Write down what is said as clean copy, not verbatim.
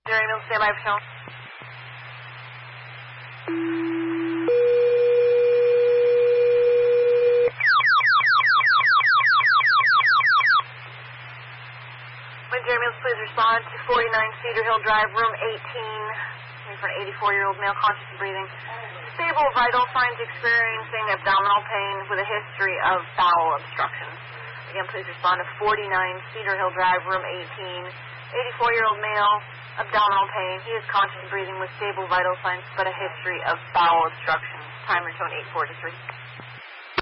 Jerry Mills, stand by for tone. When Jerry Mills, please respond to 49 Cedar Hill Drive, room 18, for an 84-year-old male, conscious and breathing. Stable vital signs, experiencing abdominal pain with a history of bowel obstruction. Again, please respond to 49 Cedar Hill Drive, room 18, 84-year-old male, abdominal pain. He is conscious and breathing with stable vital signs, but a history of bowel obstruction. Timer tone 843.